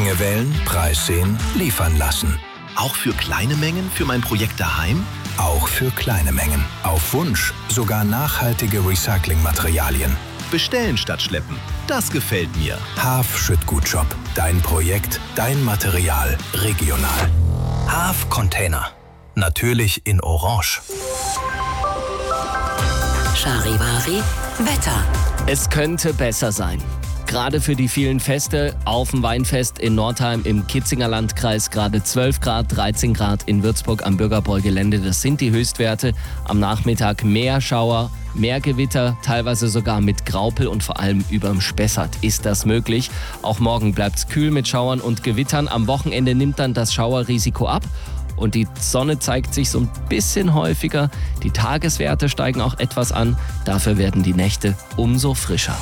Menge wählen, Preis sehen, liefern lassen. Auch für kleine Mengen für mein Projekt daheim? Auch für kleine Mengen. Auf Wunsch sogar nachhaltige Recyclingmaterialien. Bestellen statt schleppen. Das gefällt mir. Haaf Schüttgutshop. Dein Projekt, dein Material, regional. Haaf Container. Natürlich in Orange. Charivari Wetter. Es könnte besser sein. Gerade für die vielen Feste, auf dem Weinfest in Nordheim im Kitzinger Landkreis gerade 12 Grad, 13 Grad in Würzburg am Bürgerbräu-Gelände. Das sind die Höchstwerte. Am Nachmittag mehr Schauer, mehr Gewitter, teilweise sogar mit Graupel und vor allem überm Spessart ist das möglich. Auch morgen bleibt es kühl mit Schauern und Gewittern. Am Wochenende nimmt dann das Schauerrisiko ab. Und die Sonne zeigt sich so ein bisschen häufiger. Die Tageswerte steigen auch etwas an. Dafür werden die Nächte umso frischer.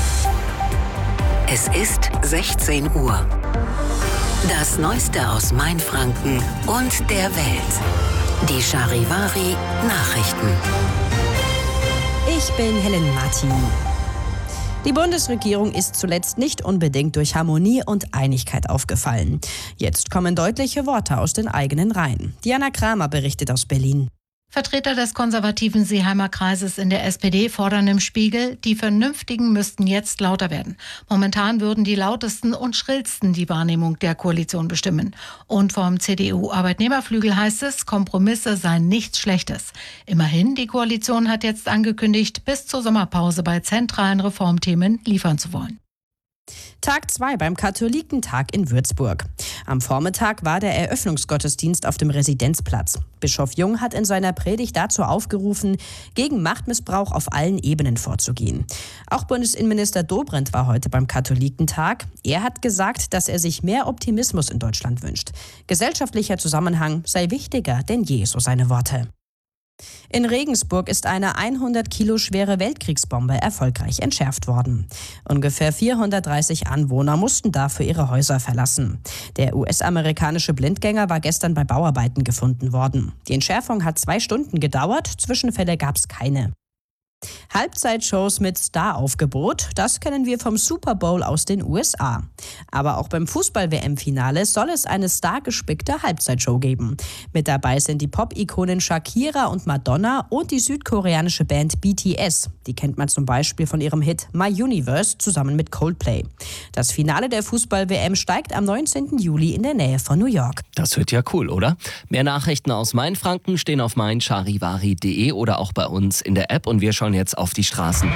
Es ist 16 Uhr. Das Neueste aus Mainfranken und der Welt. Die Charivari Nachrichten. Ich bin Helen Martin. Die Bundesregierung ist zuletzt nicht unbedingt durch Harmonie und Einigkeit aufgefallen. Jetzt kommen deutliche Worte aus den eigenen Reihen. Diana Kramer berichtet aus Berlin. Vertreter des konservativen Seeheimer Kreises in der SPD fordern im Spiegel, die Vernünftigen müssten jetzt lauter werden. Momentan würden die lautesten und schrillsten die Wahrnehmung der Koalition bestimmen. Und vom CDU-Arbeitnehmerflügel heißt es, Kompromisse seien nichts Schlechtes. Immerhin, die Koalition hat jetzt angekündigt, bis zur Sommerpause bei zentralen Reformthemen liefern zu wollen. Tag 2 beim Katholikentag in Würzburg. Am Vormittag war der Eröffnungsgottesdienst auf dem Residenzplatz. Bischof Jung hat in seiner Predigt dazu aufgerufen, gegen Machtmissbrauch auf allen Ebenen vorzugehen. Auch Bundesinnenminister Dobrindt war heute beim Katholikentag. Er hat gesagt, dass er sich mehr Optimismus in Deutschland wünscht. Gesellschaftlicher Zusammenhang sei wichtiger denn je, so seine Worte. In Regensburg ist eine 100 Kilo schwere Weltkriegsbombe erfolgreich entschärft worden. Ungefähr 430 Anwohner mussten dafür ihre Häuser verlassen. Der US-amerikanische Blindgänger war gestern bei Bauarbeiten gefunden worden. Die Entschärfung hat 2 Stunden gedauert, Zwischenfälle gab es keine. Halbzeitshows mit Staraufgebot, das kennen wir vom Super Bowl aus den USA. Aber auch beim Fußball-WM-Finale soll es eine stargespickte Halbzeitshow geben. Mit dabei sind die Pop-Ikonen Shakira und Madonna und die südkoreanische Band BTS. Die kennt man zum Beispiel von ihrem Hit My Universe zusammen mit Coldplay. Das Finale der Fußball-WM steigt am 19. Juli in der Nähe von New York. Das wird ja cool, oder? Mehr Nachrichten aus Mainfranken stehen auf meincharivari.de oder auch bei uns in der App und wir schauen jetzt auf die Straßen.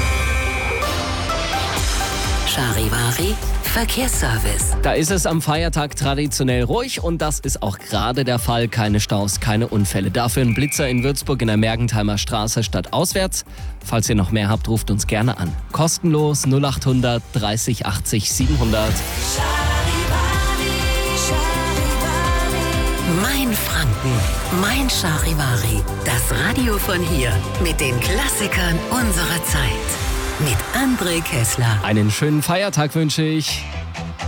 Charivari Verkehrsservice. Da ist es am Feiertag traditionell ruhig und das ist auch gerade der Fall. Keine Staus, keine Unfälle. Dafür ein Blitzer in Würzburg in der Mergentheimer Straße statt auswärts. Falls ihr noch mehr habt, ruft uns gerne an. Kostenlos 0800 30 80 700. Mainfranken, mein Charivari. Das Radio von hier mit den Klassikern unserer Zeit. Mit André Kessler. Einen schönen Feiertag wünsche ich.